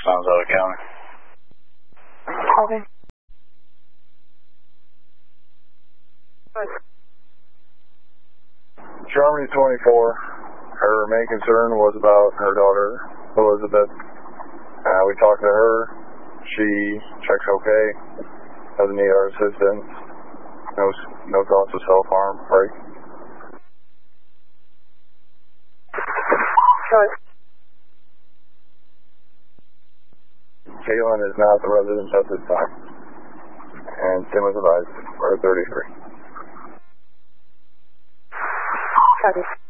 Monzada County. Okay. Germany 24. Her main concern was about her daughter, Elizabeth. We talked to her. She checks okay. Doesn't need our assistance. No thoughts of self-harm, right? Caitlin is not the resident at this time. And Tim was advised for 33. Copy.